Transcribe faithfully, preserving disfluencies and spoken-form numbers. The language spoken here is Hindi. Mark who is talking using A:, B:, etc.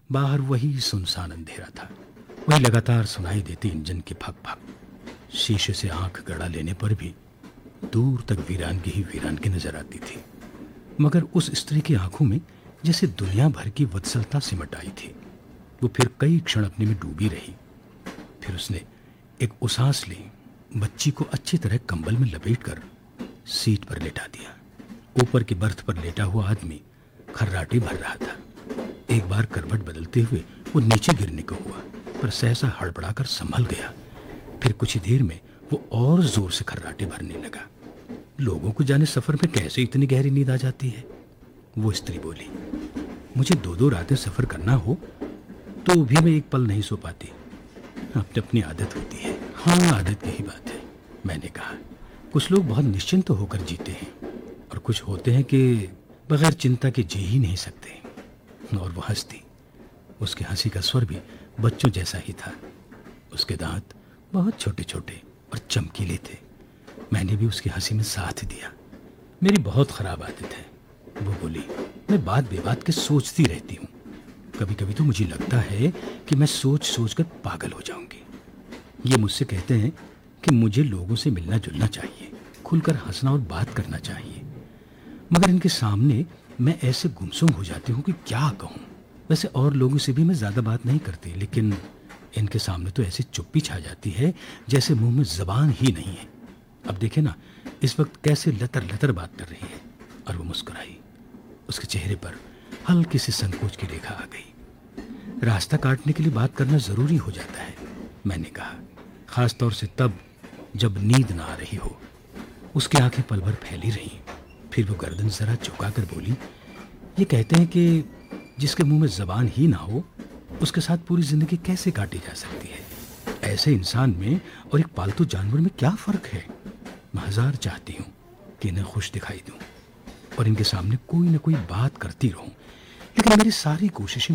A: बाहर वही सुनसान अंधेरा था, वही लगातार सुनाई देती इंजन की भक भक। शीशे से आंख गड़ा लेने पर भी दूर तक वीरानगी ही वीरानगी नजर आती थी, मगर उस स्त्री की आंखों में जैसे दुनिया भर की वत्सलता सिमट आई थी। वो फिर कई क्षण अपने में डूबी रही। फिर उसने एक उसास ली, बच्ची को अच्छी तरह कंबल में लपेटकर सीट पर लेटा दिया। ऊपर की बर्थ पर लेटा हुआ आदमी खर्राटे भर रहा था। एक बार करवट बदलते हुए वो नीचे गिरने को हुआ, पर सहसा हड़बड़ाकर संभल गया। फिर कुछ ही देर में वो और जोर से खर्राटे भरने लगा। लोगों को जाने सफर में कैसे इतनी गहरी नींद आ जाती है। वो स्त्री बोली, मुझे दो दो रातें सफर करना हो तो भी मैं एक पल नहीं सो पाती। अपनी अपनी आदत होती है। हाँ, आदत की ही बात है, मैंने कहा। कुछ लोग बहुत निश्चिंत होकर जीते हैं और कुछ होते हैं कि बगैर चिंता के जी ही नहीं सकते। और वो हंसती। उसके हंसी का स्वर भी बच्चों जैसा ही था। उसके दांत बहुत छोटे छोटे और चमकीले थे। मैंने भी उसकी हंसी में साथ दिया। मेरी बहुत खराब आदत है, वो बोली। मैं बात बेबात के सोचती रहती हूँ। कभी कभी तो मुझे लगता है कि मैं सोच सोच कर पागल हो जाऊंगी। ये मुझसे कहते हैं कि मुझे लोगों से मिलना जुलना चाहिए, खुलकर हंसना और बात करना चाहिए, मगर इनके सामने मैं ऐसे गुमसुम हो जाती हूँ कि क्या कहूँ। वैसे और लोगों से भी मैं ज़्यादा बात नहीं करती, लेकिन इनके सामने तो ऐसी चुप्पी छा जाती है जैसे मुंह में जबान ही नहीं है। अब देखे ना, इस वक्त कैसे लतर लतर बात कर रही है। और वो मुस्कुराई। उसके चेहरे पर हल्की सी संकोच की रेखा आ गई। रास्ता काटने के लिए बात करना जरूरी हो जाता है, मैंने कहा, खास तौर से तब जब नींद ना आ रही हो। उसकी आंखें पल भर फैली रहीं। फिर वो गर्दन जरा झुकाकर बोली, ये कहते हैं कि जिसके मुंह में जबान ही ना हो उसके साथ पूरी जिंदगी कैसे काटी जा सकती है। ऐसे इंसान में और एक पालतू जानवर में क्या फर्क है। मैं हजार चाहती हूँ कि इन्हें खुश दिखाई दूं और इनके सामने कोई ना कोई बात करती रहूं, लेकिन मेरी सारी कोशिशें